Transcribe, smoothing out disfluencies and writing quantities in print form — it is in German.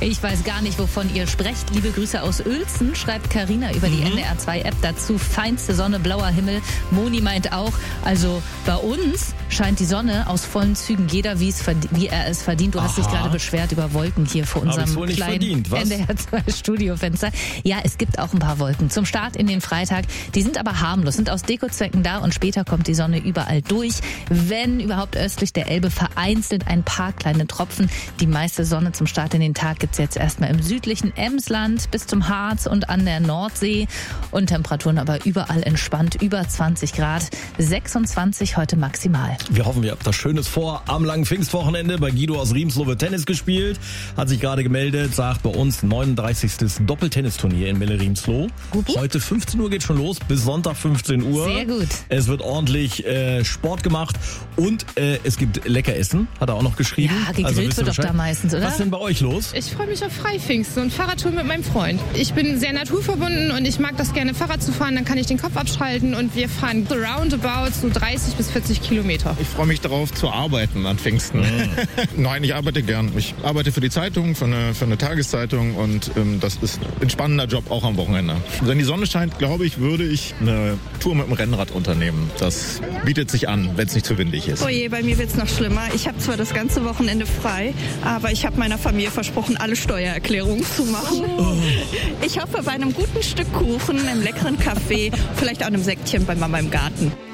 Ich weiß gar nicht, wovon ihr sprecht. Liebe Grüße aus Uelzen, schreibt Carina über die NDR2-App dazu. Feinste Sonne, blauer Himmel. Moni meint auch, also bei uns scheint die Sonne aus vollen Zügen. Jeder, wie er es verdient. Du hast dich gerade beschwert über Wolken hier vor unserem kleinen NDR2-Studiofenster. Ja, es gibt auch ein paar Wolken zum Start in den Freitag. Die sind aber harmlos, sind aus Dekozwecken da und später kommt die Sonne überall durch. Wenn überhaupt östlich der Elbe vereinzelt ein paar kleine Tropfen. Die meiste Sonne zum Start in den Tag gibt's jetzt erstmal im südlichen Emsland bis zum Harz und an der Nordsee. Und Temperaturen aber überall entspannt, über 20 Grad, 26 heute maximal. Wir hoffen, ihr habt das Schönes vor. Am langen Pfingstwochenende bei Guido aus Riemsloh wird Tennis gespielt. Hat sich gerade gemeldet, sagt bei uns 39. Doppeltennisturnier in Melle-Riemsloh. Heute 15 Uhr geht schon los, bis Sonntag 15 Uhr. Sehr gut. Es wird ordentlich Sport gemacht und es gibt lecker Essen, hat er auch noch geschrieben. Ja, gegrillt wird doch da meistens, oder? Was ist denn bei euch los? Ich freue mich auf Freipfingsten und Fahrradtour mit meinem Freund. Ich bin sehr naturverbunden und ich mag das gerne, Fahrrad zu fahren. Dann kann ich den Kopf abschalten und wir fahren so roundabout so 30 bis 40 Kilometer. Ich freue mich darauf zu arbeiten an Pfingsten. Nein, ich arbeite gern. Ich arbeite für die Zeitung, für eine Tageszeitung und das ist ein spannender Job auch am Wochenende. Wenn die Sonne scheint, glaube ich, würde ich eine Tour mit dem Rennrad unternehmen. Das bietet sich an, wenn es nicht zu windig ist. Oh je, bei mir wird es noch schlimmer. Ich habe zwar das ganze Wochenende frei, aber ich habe meiner Familie versprochen, alle Steuererklärungen zu machen. Ich hoffe, bei einem guten Stück Kuchen, einem leckeren Kaffee, vielleicht auch einem Säckchen bei Mama im Garten.